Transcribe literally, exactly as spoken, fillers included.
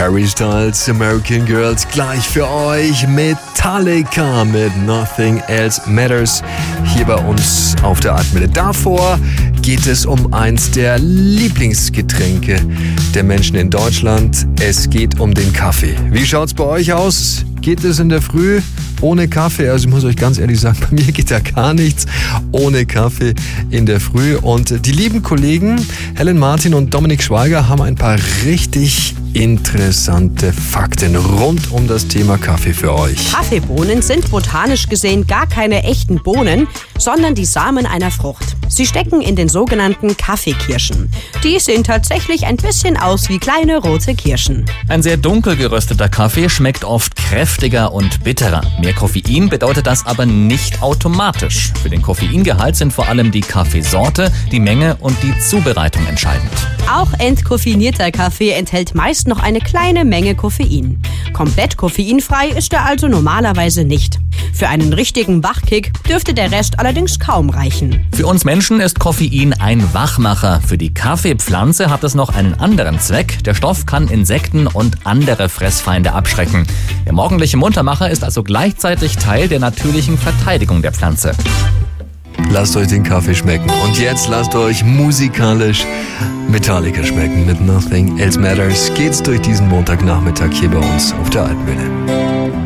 Harry Styles, American Girls, gleich für euch Metallica mit Nothing Else Matters hier bei uns auf der Atmele. Davor geht es um eins der Lieblingsgetränke der Menschen in Deutschland. Es geht um den Kaffee. Wie schaut's bei euch aus? Geht es in der Früh ohne Kaffee? Also ich muss euch ganz ehrlich sagen, bei mir geht da gar nichts ohne Kaffee in der Früh. Und die lieben Kollegen Helen Martin und Dominik Schweiger haben ein paar richtig interessante Fakten rund um das Thema Kaffee für euch. Kaffeebohnen sind botanisch gesehen gar keine echten Bohnen, sondern die Samen einer Frucht. Sie stecken in den sogenannten Kaffeekirschen. Die sehen tatsächlich ein bisschen aus wie kleine rote Kirschen. Ein sehr dunkel gerösteter Kaffee schmeckt oft kräftiger und bitterer. Mehr Koffein bedeutet das aber nicht automatisch. Für den Koffeingehalt sind vor allem die Kaffeesorte, die Menge und die Zubereitung entscheidend. Auch entkoffinierter Kaffee enthält meist noch eine kleine Menge Koffein. Komplett koffeinfrei ist er also normalerweise nicht. Für einen richtigen Wachkick dürfte der Rest allerdings kaum reichen. Für uns Menschen ist Koffein ein Wachmacher. Für die Kaffeepflanze hat es noch einen anderen Zweck. Der Stoff kann Insekten und andere Fressfeinde abschrecken. Der morgendliche Muntermacher ist also gleichzeitig Teil der natürlichen Verteidigung der Pflanze. Lasst euch den Kaffee schmecken. Und jetzt lasst euch musikalisch Metallica schmecken. Mit Nothing Else Matters geht's durch diesen Montagnachmittag hier bei uns auf der Altbühne.